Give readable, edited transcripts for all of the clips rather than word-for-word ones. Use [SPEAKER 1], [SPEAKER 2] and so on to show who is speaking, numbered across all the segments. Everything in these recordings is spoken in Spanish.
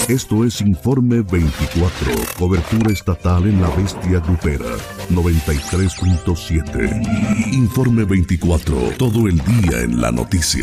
[SPEAKER 1] Esto es Informe 24, cobertura estatal en la bestia grupera, 93.7. Informe 24, todo el día en la noticia.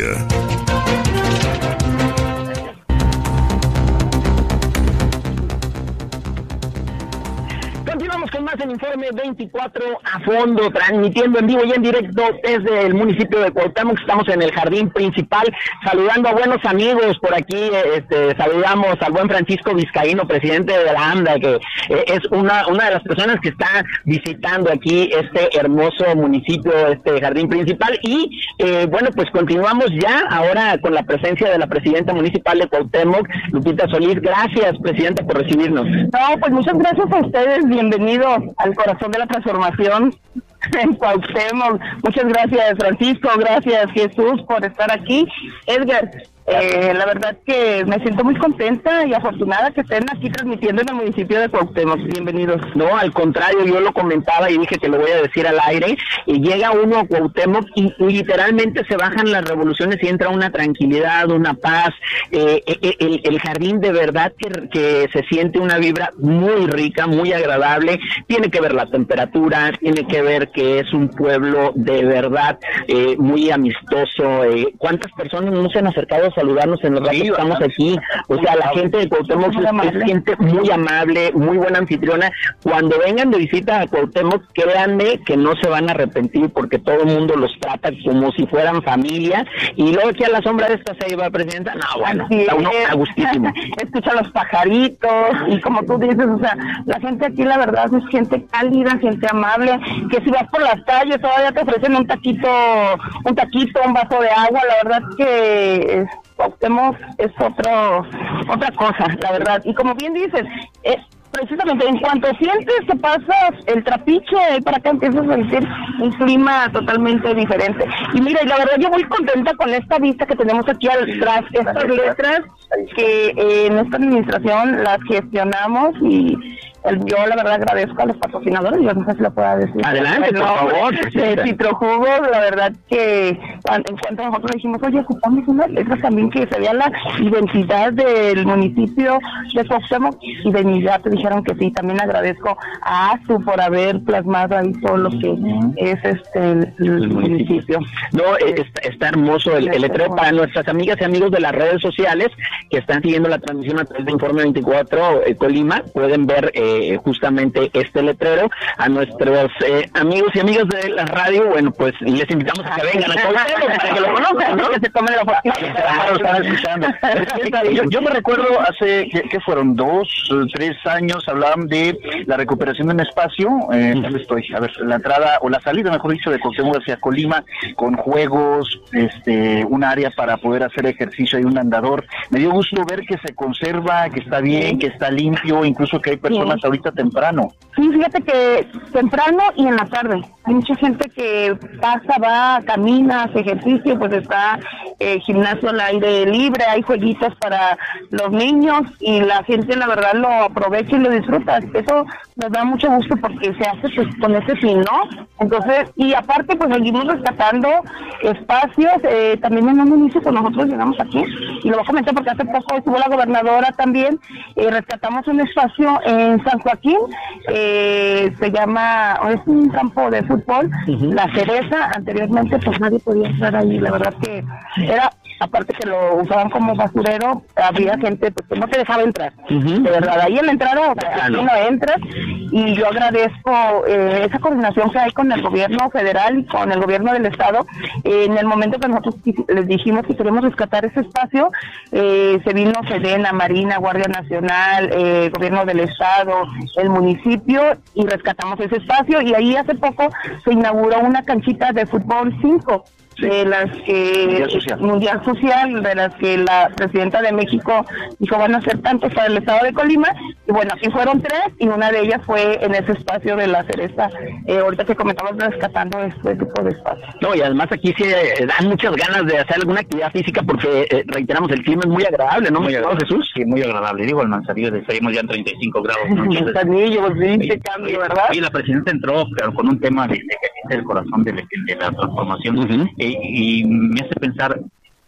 [SPEAKER 2] Continuamos con más en Informe 24 a fondo, transmitiendo en vivo y en directo desde el municipio de Cuauhtémoc. Estamos en el jardín principal, saludando a buenos amigos por aquí. Saludamos al buen Francisco Vizcaíno, presidente de la AMDA, que es una de las personas que está visitando aquí este hermoso municipio, este jardín principal. Y bueno, pues continuamos ya ahora con la presencia de la presidenta municipal de Cuauhtémoc, Lupita Solís. Gracias, presidenta, por recibirnos.
[SPEAKER 3] No, pues muchas gracias a ustedes. Bienvenido al corazón de la transformación en Cuauhtémoc. Muchas gracias, Francisco. Gracias, Jesús, por estar aquí. Edgar, la verdad que me siento muy contenta y afortunada que estén aquí transmitiendo en el municipio de Cuauhtémoc. Bienvenidos.
[SPEAKER 2] No, al contrario, yo lo comentaba y dije que lo voy a decir al aire, y llega uno a Cuauhtémoc y literalmente se bajan las revoluciones y entra una tranquilidad, una paz. El jardín de verdad que se siente una vibra muy rica, muy agradable. Tiene que ver la temperatura, tiene que ver que es un pueblo de verdad muy amistoso. ¿Cuántas personas no se han acercado a saludarnos en el rato que estamos aquí? O sea, la gente de Cuauhtémoc es gente muy amable, muy buena anfitriona. Cuando vengan de visita a Cuauhtémoc, créanme que no se van a arrepentir, porque todo el mundo los trata como si fueran familia. Y luego aquí a la sombra de esta ceiba, presidenta, no, bueno, está uno a gustísimo.
[SPEAKER 3] Escucha los pajaritos y como tú dices, o sea, la gente aquí la verdad es gente cálida, gente amable, que si vas por las calles todavía te ofrecen un taquito, un vaso de agua. La verdad que Cuauhtémoc es otra cosa, la verdad. Y como bien dices, precisamente en cuanto sientes que pasas el trapiche para acá, empiezas a sentir un clima totalmente diferente. Y mira, y la verdad yo muy contenta con esta vista que tenemos aquí atrás, estas letras que en esta administración las gestionamos, y yo la verdad agradezco a los patrocinadores. Yo no sé si lo pueda decir.
[SPEAKER 2] Adelante, por favor.
[SPEAKER 3] Citrojugos, la verdad que en cuanto nosotros dijimos, oye, ocupamos unas letras también que se vea la identidad del municipio de Cuauhtémoc, y de inmediato te dijeron que sí. También agradezco a ASU por haber plasmado ahí todo lo que es el municipio.
[SPEAKER 2] No, está hermoso el letrero para nuestras amigas y amigos de las redes sociales que están siguiendo la transmisión a través de Informe 24 Colima. Pueden ver justamente este letrero. A nuestros amigos y amigas de la radio, bueno, pues les invitamos a que vengan a Cuauhtémoc para que lo conozcan, ¿no? Que se tomen la foto.
[SPEAKER 4] Claro, están escuchando. Yo me recuerdo hace, ¿qué fueron? 2, 3 años, hablaban de la recuperación de un espacio, ¿dónde estoy? A ver, la entrada, o la salida, mejor dicho, de Cuauhtémoc hacia Colima, con juegos, un área para poder hacer ejercicio y un andador. Me dio gusto ver que se conserva, que está bien, que está limpio, incluso que hay personas ahorita temprano.
[SPEAKER 3] Sí, fíjate que temprano y en la tarde. Hay mucha gente que pasa, va, camina, hace ejercicio, pues está gimnasio al aire libre, hay jueguitos para los niños, y la gente la verdad lo aprovecha y lo disfruta. Eso nos da mucho gusto porque se hace pues con ese fin, ¿no? Entonces, y aparte pues seguimos rescatando espacios, también en un municipio nosotros llegamos aquí, y lo voy a comentar porque hace poco estuvo la gobernadora también, rescatamos un espacio en San Joaquín, se llama, es un campo de fútbol, La Cereza. Anteriormente pues nadie podía entrar ahí, la verdad que era, aparte que lo usaban como basurero, había gente pues que no te dejaba entrar, de verdad, ahí en la entrada, aquí no entras. Y yo agradezco esa coordinación que hay con el gobierno federal y con el gobierno del estado. En el momento que nosotros les dijimos que queremos rescatar ese espacio, se vino Sedena, Marina, Guardia Nacional, gobierno del estado, el municipio, y rescatamos ese espacio. Y ahí hace poco se inauguró una canchita de fútbol 5, de las que Mundial Social, de las que la presidenta de México dijo van a ser tantos para el estado de Colima, y bueno, aquí fueron 3, y una de ellas fue en ese espacio de La Cereza, ahorita que comentamos rescatando este tipo de espacio.
[SPEAKER 2] No, y además aquí sí dan muchas ganas de hacer alguna actividad física porque reiteramos, el clima es muy agradable, ¿no?
[SPEAKER 4] Muy agradable,
[SPEAKER 2] Jesús.
[SPEAKER 4] Sí, muy agradable. Digo, el Manzanillo estaríamos ya en 35 grados, ¿no?
[SPEAKER 3] Manzanillo, sí, qué cambio, ¿verdad?
[SPEAKER 4] Y la presidenta entró con un tema de del corazón de la transformación, y me hace pensar,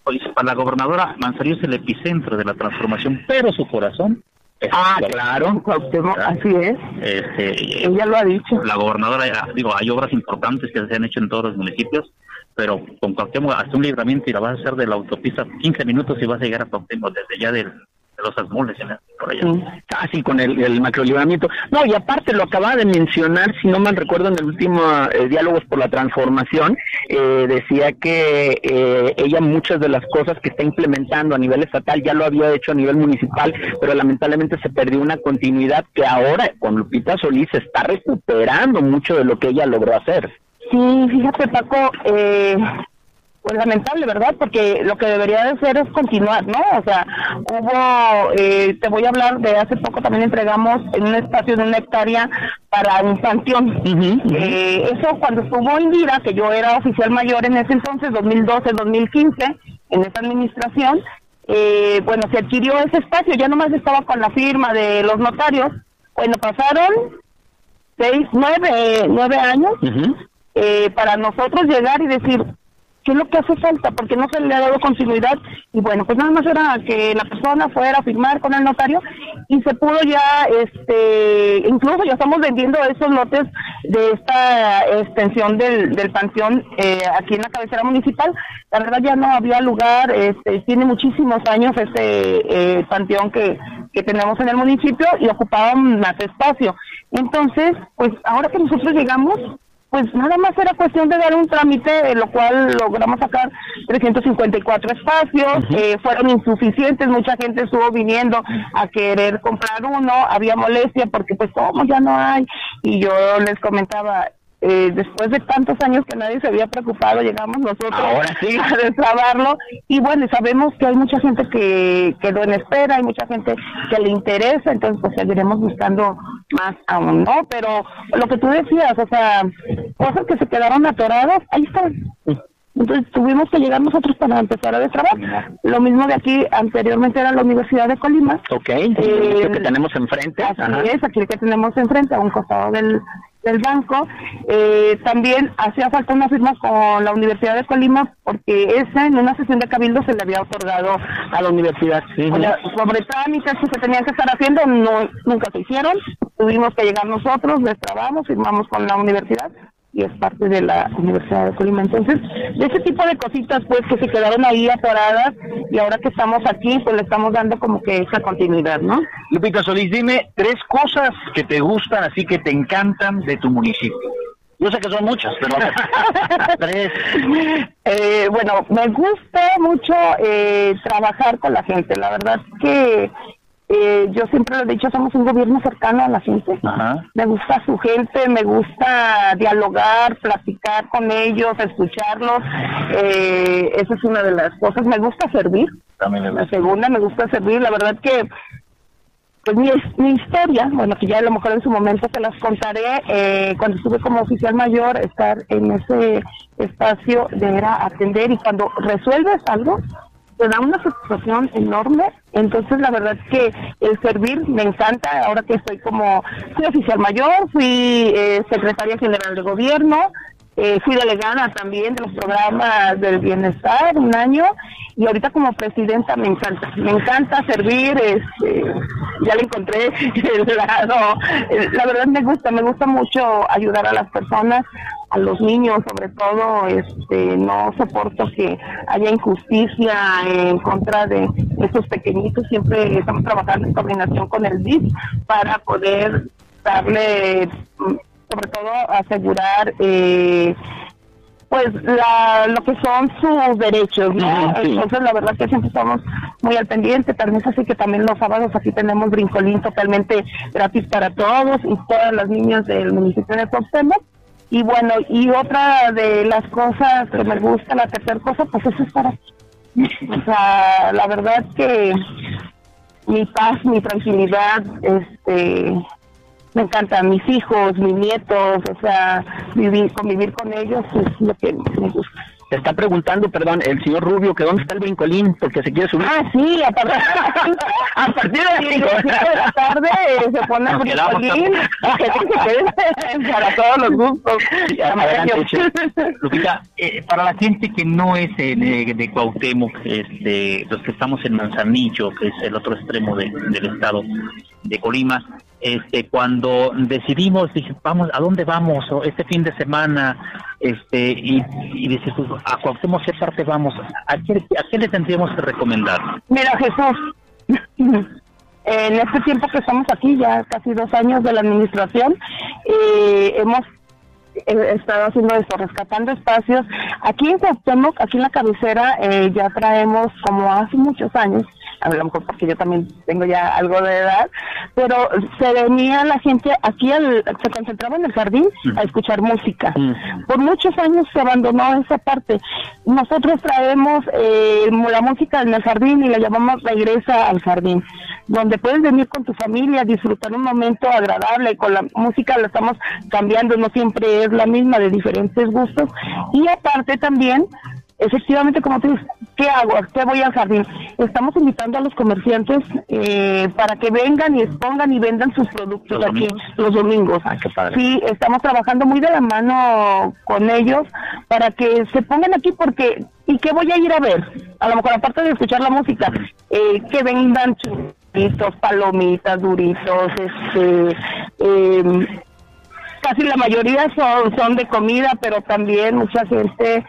[SPEAKER 5] Pues para la gobernadora, Manzanillo es el epicentro de la transformación, pero su corazón es
[SPEAKER 2] claro, Cuauhtémoc, así es.
[SPEAKER 5] Ella lo ha dicho. La gobernadora, hay obras importantes que se han hecho en todos los municipios, pero con Cuauhtémoc hasta un libramiento y la vas a hacer de la autopista 15 minutos y vas a llegar a Cuauhtémoc desde ya de los Azmoles, por allá.
[SPEAKER 2] Casi con el macrolibramiento. No, y aparte lo acababa de mencionar, si no mal recuerdo, en el último Diálogos por la Transformación, decía que ella muchas de las cosas que está implementando a nivel estatal ya lo había hecho a nivel municipal, pero lamentablemente se perdió una continuidad que ahora con Lupita Solís se está recuperando mucho de lo que ella logró hacer.
[SPEAKER 3] Sí, fíjate, Paco, pues lamentable, ¿verdad? Porque lo que debería de ser es continuar, ¿no? O sea, te voy a hablar de hace poco también entregamos en un espacio de 1 hectárea para un panteón. Eso cuando estuvo Indira, que yo era oficial mayor en ese entonces, 2012, 2015, en esa administración, bueno, se adquirió ese espacio, ya nomás estaba con la firma de los notarios. Bueno, pasaron 9 años para nosotros llegar y decir, ¿qué es lo que hace falta? Porque no se le ha dado continuidad. Y bueno, pues nada más era que la persona fuera a firmar con el notario y se pudo ya, incluso ya estamos vendiendo esos lotes de esta extensión del panteón aquí en la cabecera municipal. La verdad ya no había lugar, tiene muchísimos años panteón que tenemos en el municipio y ocupaban más espacio. Entonces, pues ahora que nosotros llegamos, pues nada más era cuestión de dar un trámite, lo cual logramos sacar 354 espacios, fueron insuficientes, mucha gente estuvo viniendo a querer comprar uno, había molestia porque pues como ya no hay, y yo les comentaba, después de tantos años que nadie se había preocupado, llegamos nosotros
[SPEAKER 2] ahora sí
[SPEAKER 3] a destrabarlo, y bueno, sabemos que hay mucha gente que quedó en espera, hay mucha gente que le interesa, entonces pues seguiremos buscando más aún, ¿no? Pero lo que tú decías, o sea, cosas que se quedaron atoradas, ahí están. Entonces tuvimos que llegar nosotros para empezar a destrabar. Lo mismo de aquí, anteriormente era la Universidad de Colima.
[SPEAKER 2] Ok, el que tenemos enfrente.
[SPEAKER 3] Así es, aquí el que tenemos enfrente, a un costado del banco. También hacía falta una firma con la Universidad de Colima porque en una sesión de cabildo se le había otorgado a la universidad. O sea, sobre trámites que se tenían que estar haciendo, nunca se hicieron. Tuvimos que llegar nosotros, destrabamos, firmamos con la universidad y es parte de la Universidad de Colima. Entonces, de ese tipo de cositas pues que se quedaron ahí atoradas y ahora que estamos aquí pues le estamos dando como que esa continuidad, ¿no?
[SPEAKER 4] Lupita Solís, dime 3 cosas que te gustan, así que te encantan de tu municipio. Yo sé que son muchas, pero 3.
[SPEAKER 3] Bueno, me gusta mucho trabajar con la gente. La verdad que yo siempre lo he dicho, somos un gobierno cercano a la gente. Me gusta su gente, me gusta dialogar, platicar con ellos, escucharlos. Esa es una de las cosas. Me gusta servir. La segunda, me gusta servir. La verdad que pues mi historia, bueno, que ya a lo mejor en su momento se las contaré, cuando estuve como oficial mayor, estar en ese espacio de era atender, y cuando resuelves algo te da una satisfacción enorme. Entonces la verdad que el servir me encanta. Ahora que fui oficial mayor, fui secretaria general de gobierno, fui delegada también de los programas del bienestar 1 año, y ahorita como presidenta me encanta servir. Ya le encontré el lado. La verdad me gusta mucho ayudar a las personas, a los niños sobre todo. No soporto que haya injusticia en contra de esos pequeñitos. Siempre estamos trabajando en coordinación con el DIF para poder darle, sobre todo asegurar pues lo que son sus derechos, ¿no? Sí. Entonces la verdad que siempre estamos muy al pendiente. También es así que también los sábados aquí tenemos brincolín totalmente gratis para todos y todas las niñas del municipio de Cuauhtémoc. Y bueno, y otra de las cosas que me gusta, la tercera cosa, pues es estar aquí. O sea, la verdad que mi paz, mi tranquilidad, me encantan mis hijos, mis nietos, o sea, convivir con ellos es lo que me gusta.
[SPEAKER 2] Te está preguntando, perdón, el señor Rubio, que dónde está el brincolín, porque se quiere subir.
[SPEAKER 3] Ah, sí, a partir de 5 de la tarde se pone el brincolín, para todos los gustos.
[SPEAKER 5] Lupita, para la gente que no es de Cuauhtémoc, los que estamos en Manzanillo, que es el otro extremo del estado de Colima, cuando decidimos, dije, vamos, ¿a dónde vamos? Este fin de semana, y dices, pues, a Cuauhtémoc, ¿qué parte vamos? ¿A qué le tendríamos que recomendar?
[SPEAKER 3] Mira, Jesús, en este tiempo que estamos aquí, ya casi 2 años de la administración, hemos estado haciendo esto, rescatando espacios. Aquí en Cuauhtémoc, aquí en la cabecera, ya traemos, como hace muchos años, a lo mejor porque yo también tengo ya algo de edad, pero se venía la gente aquí, se concentraba en el jardín a escuchar música. Por muchos años se abandonó esa parte. Nosotros traemos la música en el jardín y la llamamos Regresa al Jardín, donde puedes venir con tu familia, disfrutar un momento agradable. Con la música la estamos cambiando, no siempre es la misma, de diferentes gustos. Y aparte también, efectivamente, como tú dices, ¿qué hago? ¿Qué voy al jardín? Estamos invitando a los comerciantes para que vengan y expongan y vendan sus productos aquí los domingos.
[SPEAKER 2] Ah, qué padre.
[SPEAKER 3] Sí, estamos trabajando muy de la mano con ellos para que se pongan aquí, porque ¿y qué voy a ir a ver? A lo mejor, aparte de escuchar la música, que vendan churritos, palomitas, duritos, casi la mayoría son de comida, pero también mucha gente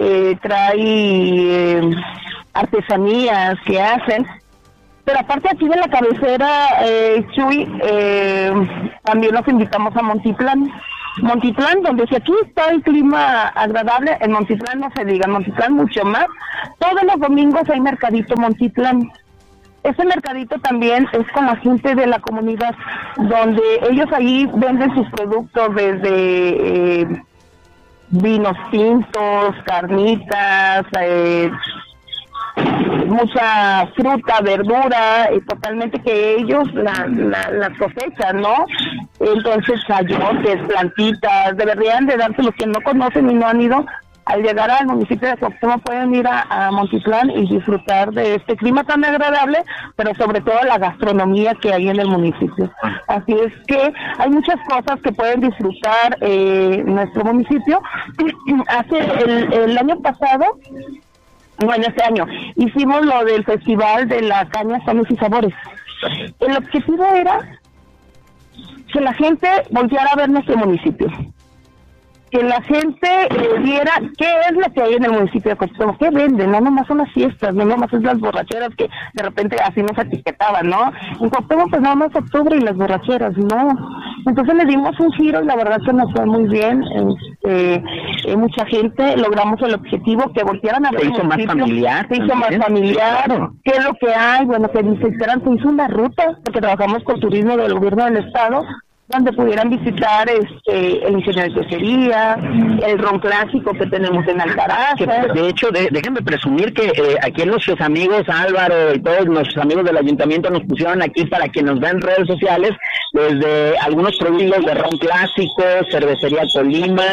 [SPEAKER 3] trae artesanías que hacen. Pero aparte aquí de la cabecera, Chuy, también nos invitamos a Montitlán. Montitlán, donde si aquí está el clima agradable, en Montitlán no se diga, en Montitlán mucho más. Todos los domingos hay mercadito Montitlán. Ese mercadito también es con la gente de la comunidad, donde ellos ahí venden sus productos desde vinos tintos, carnitas, mucha fruta, verdura, totalmente que ellos las cosechan, ¿no? Entonces, chayotes, plantitas, deberían de darse los que no conocen y no han ido. Al llegar al municipio de Cuauhtémoc pueden ir a Montitlán y disfrutar de este clima tan agradable, pero sobre todo la gastronomía que hay en el municipio. Así es que hay muchas cosas que pueden disfrutar nuestro municipio. Hace el año pasado, bueno, este año, hicimos lo del Festival de la Caña, Sanos y Sabores. El objetivo era que la gente volteara a ver nuestro municipio, que la gente viera qué es lo que hay en el municipio de Cuauhtémoc, qué venden. No nomás son las fiestas, no nomás es las borracheras que de repente así nos etiquetaban, ¿no? En Cuauhtémoc pues nada más octubre y las borracheras, no. Entonces le dimos un giro y la verdad que nos fue muy bien. Mucha gente, logramos el objetivo, que voltearan a ver.
[SPEAKER 2] Se hizo más familiar.
[SPEAKER 3] Se hizo más familiar.
[SPEAKER 2] Claro.
[SPEAKER 3] ¿Qué es lo que hay? Bueno, que se hizo una ruta, porque trabajamos con turismo del gobierno del estado, donde pudieran visitar el ingenio de quesería, el ron clásico que tenemos en Alcaraz.
[SPEAKER 2] De hecho, déjenme presumir que aquí nuestros amigos Álvaro y todos nuestros amigos del ayuntamiento nos pusieron aquí para que nos vean redes sociales, desde algunos productos de ron clásico, cervecería Colima,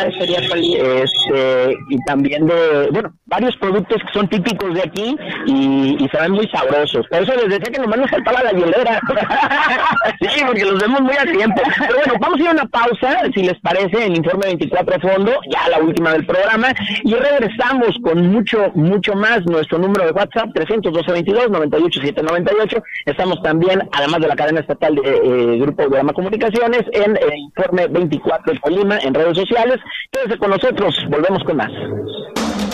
[SPEAKER 2] y también de, varios productos que son típicos de aquí y se ven muy sabrosos. Por eso les decía que nomás nos faltaba la hielera. Sí, porque los vemos muy a tiempo. Pero bueno, vamos a ir a una pausa, si les parece, el informe 24 a fondo, ya la última del programa, y regresamos con mucho más. Nuestro número de WhatsApp, 300-1222-98798. Estamos también, además de la cadena estatal de Grupo Guarama Comunicaciones, en el informe 24 de Colima, en redes sociales. Quédense con nosotros, volvemos con más.